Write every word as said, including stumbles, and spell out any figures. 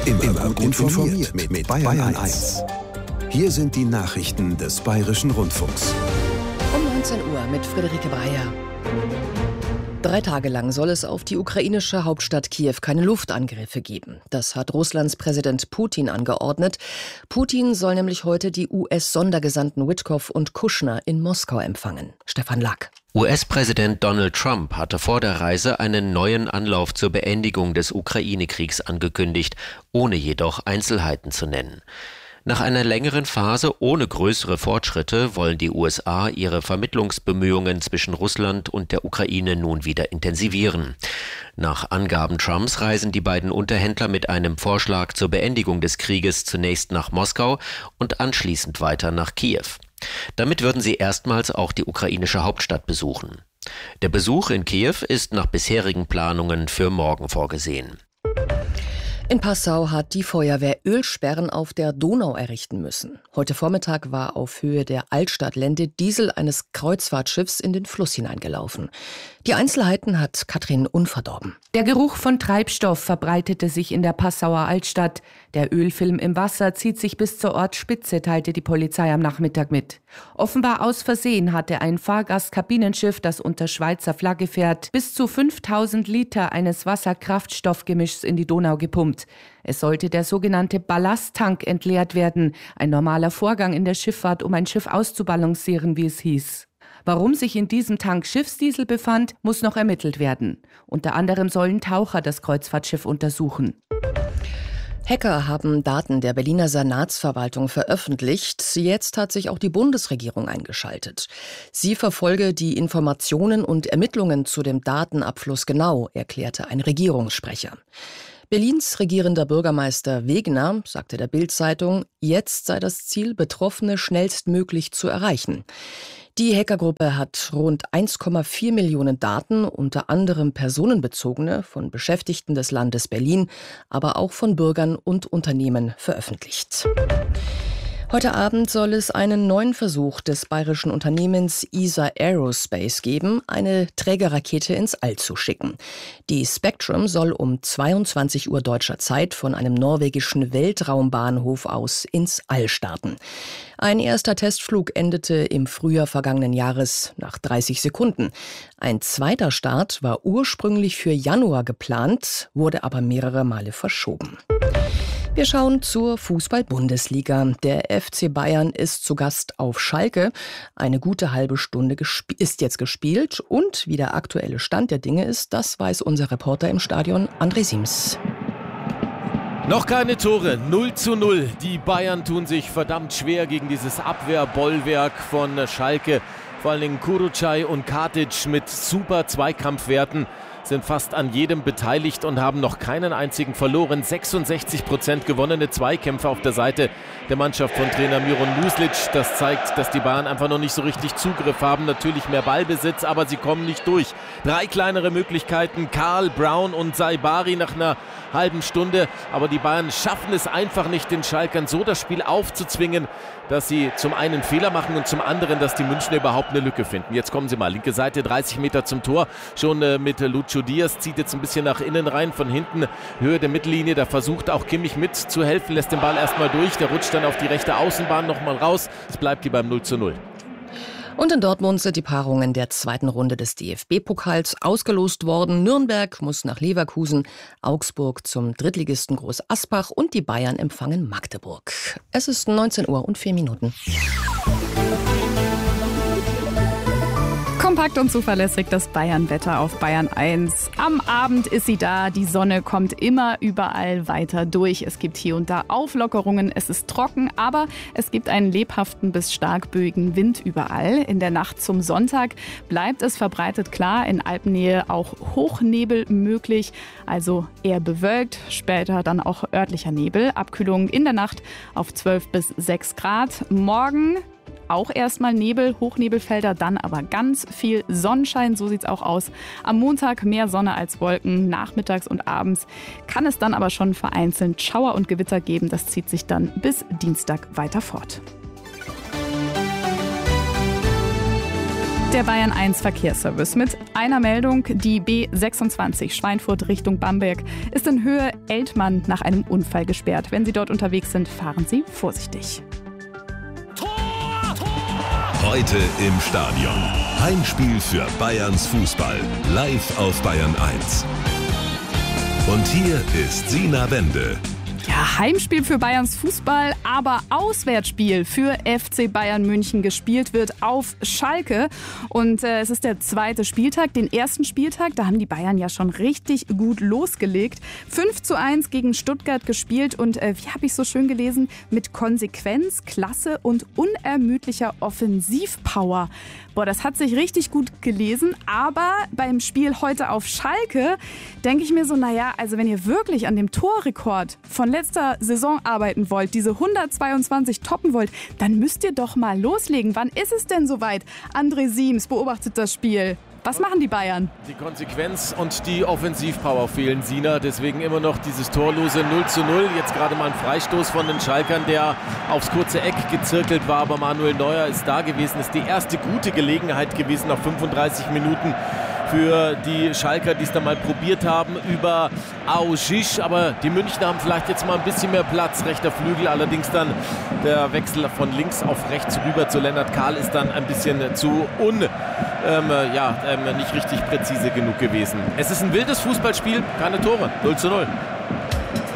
Immer gut informiert mit, mit Bayern eins. Hier sind die Nachrichten des Bayerischen Rundfunks. Um neunzehn Uhr mit Friederike Breyer. Drei Tage lang soll es auf die ukrainische Hauptstadt Kiew keine Luftangriffe geben. Das hat Russlands Präsident Putin angeordnet. Putin soll nämlich heute die U S-Sondergesandten Witkow und Kushner in Moskau empfangen. Stefan Lack. U S-Präsident Donald Trump hatte vor der Reise einen neuen Anlauf zur Beendigung des Ukraine-Kriegs angekündigt, ohne jedoch Einzelheiten zu nennen. Nach einer längeren Phase ohne größere Fortschritte wollen die U S A ihre Vermittlungsbemühungen zwischen Russland und der Ukraine nun wieder intensivieren. Nach Angaben Trumps reisen die beiden Unterhändler mit einem Vorschlag zur Beendigung des Krieges zunächst nach Moskau und anschließend weiter nach Kiew. Damit würden sie erstmals auch die ukrainische Hauptstadt besuchen. Der Besuch in Kiew ist nach bisherigen Planungen für morgen vorgesehen. In Passau hat die Feuerwehr Ölsperren auf der Donau errichten müssen. Heute Vormittag war auf Höhe der Altstadtlende Diesel eines Kreuzfahrtschiffs in den Fluss hineingelaufen. Die Einzelheiten hat Katrin Unverdorben. Der Geruch von Treibstoff verbreitete sich in der Passauer Altstadt. Der Ölfilm im Wasser zieht sich bis zur Ortsspitze, teilte die Polizei am Nachmittag mit. Offenbar aus Versehen hatte ein Fahrgastkabinenschiff, das unter Schweizer Flagge fährt, bis zu fünftausend Liter eines Wasserkraftstoffgemischs in die Donau gepumpt. Es sollte der sogenannte Ballasttank entleert werden, ein normaler Vorgang in der Schifffahrt, um ein Schiff auszubalancieren, wie es hieß. Warum sich in diesem Tank Schiffsdiesel befand, muss noch ermittelt werden. Unter anderem sollen Taucher das Kreuzfahrtschiff untersuchen. Hacker haben Daten der Berliner Senatsverwaltung veröffentlicht. Jetzt hat sich auch die Bundesregierung eingeschaltet. Sie verfolge die Informationen und Ermittlungen zu dem Datenabfluss genau, erklärte ein Regierungssprecher. Berlins regierender Bürgermeister Wegner sagte der Bild-Zeitung, jetzt sei das Ziel, Betroffene schnellstmöglich zu erreichen. Die Hackergruppe hat rund eins Komma vier Millionen Daten, unter anderem personenbezogene, von Beschäftigten des Landes Berlin, aber auch von Bürgern und Unternehmen veröffentlicht. Heute Abend soll es einen neuen Versuch des bayerischen Unternehmens E S A Aerospace geben, eine Trägerrakete ins All zu schicken. Die Spectrum soll um zweiundzwanzig Uhr deutscher Zeit von einem norwegischen Weltraumbahnhof aus ins All starten. Ein erster Testflug endete im Frühjahr vergangenen Jahres nach dreißig Sekunden. Ein zweiter Start war ursprünglich für Januar geplant, wurde aber mehrere Male verschoben. Wir schauen zur Fußball-Bundesliga. Der F C Bayern ist zu Gast auf Schalke. Eine gute halbe Stunde gesp- ist jetzt gespielt. Und wie der aktuelle Stand der Dinge ist, das weiß unser Reporter im Stadion, André Siems. Noch keine Tore, null zu null. Die Bayern tun sich verdammt schwer gegen dieses Abwehrbollwerk von Schalke. Vor allen Dingen Kurucay und Katic mit super Zweikampfwerten sind fast an jedem beteiligt und haben noch keinen einzigen verloren. sechsundsechzig Prozent gewonnene Zweikämpfe auf der Seite der Mannschaft von Trainer Miron Muslic. Das zeigt, dass die Bayern einfach noch nicht so richtig Zugriff haben. Natürlich mehr Ballbesitz, aber sie kommen nicht durch. Drei kleinere Möglichkeiten, Karl, Brown und Saibari nach einer halben Stunde. Aber die Bayern schaffen es einfach nicht, den Schalkern so das Spiel aufzuzwingen, dass sie zum einen Fehler machen und zum anderen, dass die Münchner überhaupt eine Lücke finden. Jetzt kommen sie mal, linke Seite, dreißig Meter zum Tor, schon äh, mit Lucho Diaz, zieht jetzt ein bisschen nach innen rein, von hinten, Höhe der Mittellinie, da versucht auch Kimmich mitzuhelfen, lässt den Ball erstmal durch, der rutscht dann auf die rechte Außenbahn nochmal raus, es bleibt hier beim null zu null. Und in Dortmund sind die Paarungen der zweiten Runde des D F B-Pokals ausgelost worden. Nürnberg muss nach Leverkusen, Augsburg zum Drittligisten Groß Asbach und die Bayern empfangen Magdeburg. Es ist neunzehn Uhr und vier Minuten. Kompakt und zuverlässig das Bayern-Wetter auf Bayern eins. Am Abend ist sie da, die Sonne kommt immer überall weiter durch. Es gibt hier und da Auflockerungen, es ist trocken, aber es gibt einen lebhaften bis stark böigen Wind überall. In der Nacht zum Sonntag bleibt es verbreitet klar, in Alpennähe auch Hochnebel möglich, also eher bewölkt, später dann auch örtlicher Nebel. Abkühlung in der Nacht auf zwölf bis sechs Grad. Morgen auch erstmal Nebel, Hochnebelfelder, dann aber ganz viel Sonnenschein, so sieht's auch aus. Am Montag mehr Sonne als Wolken, nachmittags und abends kann es dann aber schon vereinzelt Schauer und Gewitter geben. Das zieht sich dann bis Dienstag weiter fort. Der Bayern eins Verkehrsservice mit einer Meldung. Die B sechsundzwanzig Schweinfurt Richtung Bamberg ist in Höhe Eltmann nach einem Unfall gesperrt. Wenn Sie dort unterwegs sind, fahren Sie vorsichtig. Tor! Tor! Heute im Stadion. Heimspiel für Bayerns Fußball. Live auf Bayern eins. Und hier ist Sina Wende. Ja, Heimspiel für Bayerns Fußball, aber Auswärtsspiel für F C Bayern München. Gespielt wird auf Schalke. Und äh, es ist der zweite Spieltag. Den ersten Spieltag, da haben die Bayern ja schon richtig gut losgelegt. fünf zu eins gegen Stuttgart gespielt. Und äh, wie habe ich so schön gelesen? Mit Konsequenz, Klasse und unermüdlicher Offensivpower. Boah, das hat sich richtig gut gelesen. Aber beim Spiel heute auf Schalke denke ich mir so, naja, also wenn ihr wirklich an dem Torrekord von letzter Saison arbeiten wollt, diese hundertzweiundzwanzig toppen wollt, dann müsst ihr doch mal loslegen. Wann ist es denn soweit? André Siems beobachtet das Spiel. Was machen die Bayern? Die Konsequenz und die Offensivpower fehlen, Sina. Deswegen immer noch dieses torlose null zu null. Jetzt gerade mal ein Freistoß von den Schalkern, der aufs kurze Eck gezirkelt war. Aber Manuel Neuer ist da gewesen. Ist die erste gute Gelegenheit gewesen nach fünfunddreißig Minuten für die Schalker, die es dann mal probiert haben über Aujic. Aber die Münchner haben vielleicht jetzt mal ein bisschen mehr Platz. Rechter Flügel, allerdings dann der Wechsel von links auf rechts rüber zu Lennart Kahl ist dann ein bisschen zu un, ähm, ja, ähm, nicht richtig präzise genug gewesen. Es ist ein wildes Fußballspiel, keine Tore, null zu null.